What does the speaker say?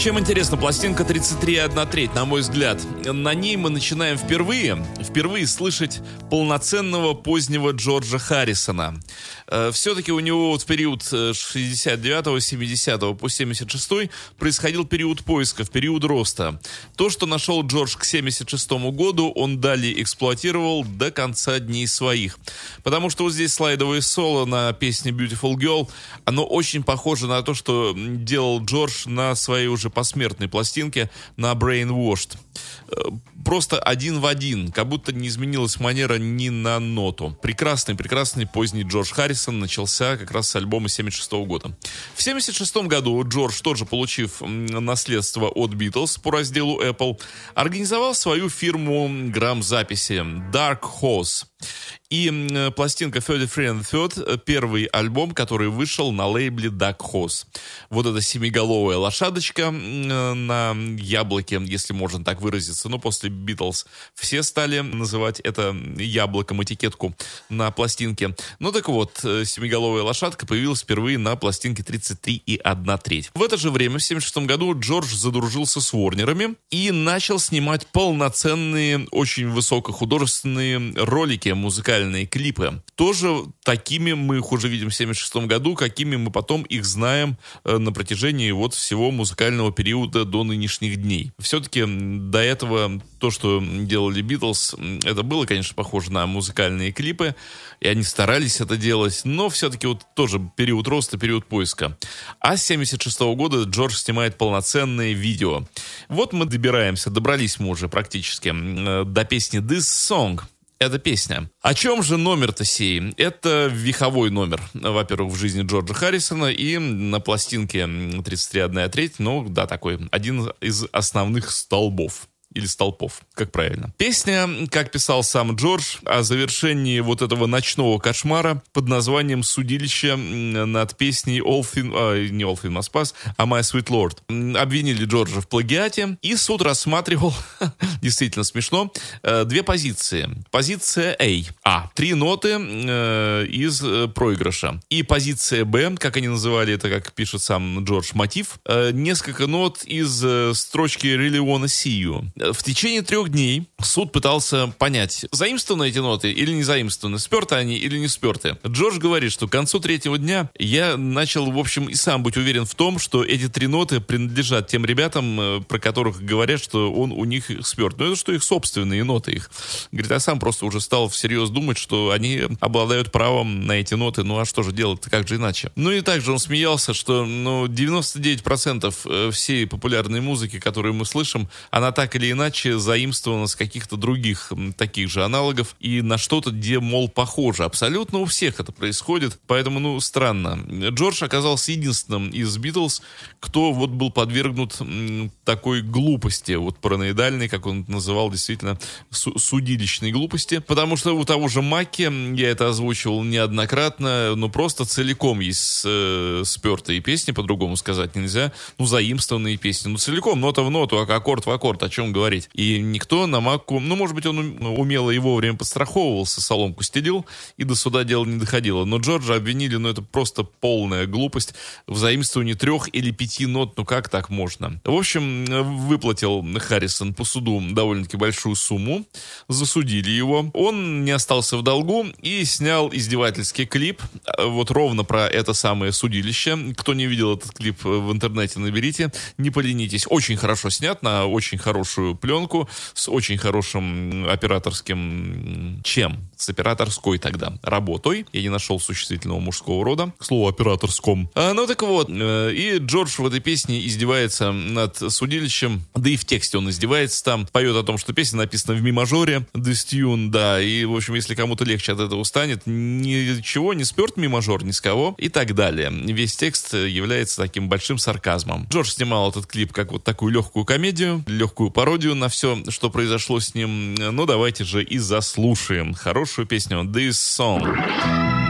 Чем интересна пластинка 33,1/3, на мой взгляд? На ней мы начинаем впервые слышать полноценного позднего Джорджа Харрисона. Все-таки у него вот в период 69-го, 70-го по 76-й происходил период поисков, период роста. То, что нашел Джордж к 76-му году, он далее эксплуатировал до конца дней своих. Потому что вот здесь слайдовое соло на песне Beautiful Girl, оно очень похоже на то, что делал Джордж на своей уже посмертной пластинке на Brainwashed. Просто один в один, как будто не изменилась манера ни на ноту. Прекрасный поздний Джордж Харрисон начался как раз с альбома 76-го года. В 76-м году Джордж, тоже получив наследство от Beatles по разделу Apple, организовал свою фирму грамзаписи Dark Horse. И пластинка 33 and Third, первый альбом, который вышел на лейбле Dark Horse. Вот эта семиголовая лошадочка на яблоке, если можно так выразиться. Но после Beatles все стали называть это яблоком, этикетку на пластинке. Ну так вот, семиголовая лошадка появилась впервые на пластинке 33,1/3. В это же время, в 76 году, Джордж задружился с Ворнерами и начал снимать полноценные, очень высокохудожественные ролики, музыкальные клипы. Тоже такими мы их уже видим в 76 году, какими мы потом их знаем на протяжении вот всего музыкального периода до нынешних дней. Все-таки до этого то, что делали Битлз, это было, конечно, похоже на музыкальные клипы, и они старались это делать, но все-таки вот тоже период роста, период поиска. А с 76 года Джордж снимает полноценные видео. Вот мы добрались мы уже практически до песни This Song. Это песня. О чем же номер-то сей? Это веховой номер, во-первых, в жизни Джорджа Харрисона, и на пластинке 33,1/3, ну да, такой, один из основных столбов. Или столпов, как правильно. Песня, как писал сам Джордж, о завершении вот этого ночного кошмара под названием «Судилище» над песней не All Things Must Pass, а My Sweet Lord. Обвинили Джорджа в плагиате, и суд рассматривал, действительно смешно, две позиции. Позиция А. 3 ноты из проигрыша. И позиция Б, как они называли это, как пишет сам Джордж, мотив, несколько нот из строчки Really Wanna See You. В течение 3 дней суд пытался понять, заимствованы эти ноты или не заимствованы, сперты они или не сперты. Джордж говорит, что к концу 3-го дня я начал, в общем, и сам быть уверен в том, что эти 3 ноты принадлежат тем ребятам, про которых говорят, что он у них сперт. Но это что их собственные ноты их. Говорит, я сам просто уже стал всерьез думать, что они обладают правом на эти ноты. Ну а что же делать-то, как же иначе? Ну и также он смеялся, что 99% всей популярной музыки, которую мы слышим, она так или иначе заимствована с каких-то других таких же аналогов и на что-то, где, мол, похоже. Абсолютно у всех это происходит, поэтому, странно. Джордж оказался единственным из Битлз, кто вот был подвергнут такой глупости, вот параноидальной, как он называл, действительно, судилищной глупости, потому что у того же Макки, я это озвучивал неоднократно, просто целиком есть спертые песни, по-другому сказать нельзя, заимствованные песни, целиком, нота в ноту, аккорд в аккорд, о чем говорить. И никто на Макку, может быть, он умело и вовремя подстраховывался, соломку стелил, и до суда дело не доходило. Но Джорджа обвинили, это просто полная глупость в заимствовании 3 или 5 нот, как так можно? В общем, выплатил Харрисон по суду довольно-таки большую сумму, засудили его. Он не остался в долгу и снял издевательский клип, вот ровно про это самое судилище. Кто не видел этот клип в интернете, наберите, не поленитесь. Очень хорошо снят, на очень хорошую пленку, с очень хорошим операторским... С операторской тогда работой. Я не нашел существительного мужского рода. К слову, операторском. Так вот, и Джордж в этой песне издевается над судилищем, да и в тексте он издевается там, поет о том, что песня написана в ми-мажоре, this tune, да, и, в общем, если кому-то легче от этого станет, ничего, не сперт ми-мажор, ни с кого, и так далее. Весь текст является таким большим сарказмом. Джордж снимал этот клип как вот такую легкую комедию, легкую пародию на все, что произошло с ним. Давайте же и заслушаем хорошую песню «This Song».